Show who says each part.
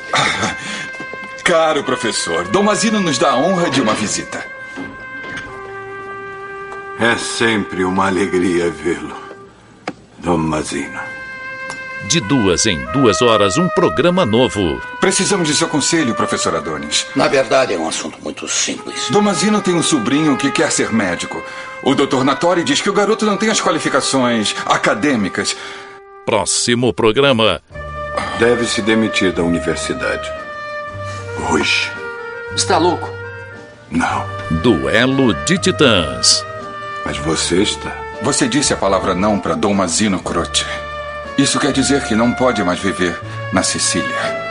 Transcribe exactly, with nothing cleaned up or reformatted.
Speaker 1: Caro professor, Dom Mazino nos dá a honra de uma visita.
Speaker 2: É sempre uma alegria vê-lo, Dom Mazino.
Speaker 3: De duas em duas horas, um programa novo.
Speaker 1: Precisamos de seu conselho, professor Adonis.
Speaker 4: Na verdade, é um assunto muito simples.
Speaker 1: Dom Mazino tem um sobrinho que quer ser médico. O doutor Nattori diz que o garoto não tem as qualificações acadêmicas.
Speaker 3: Próximo programa.
Speaker 2: Deve se demitir da universidade. Hoje.
Speaker 5: Está louco?
Speaker 2: Não.
Speaker 3: Duelo de Titãs.
Speaker 2: Mas você está.
Speaker 1: Você disse a palavra não para Dom Mazino Croce. Isso quer dizer que não pode mais viver na Sicília.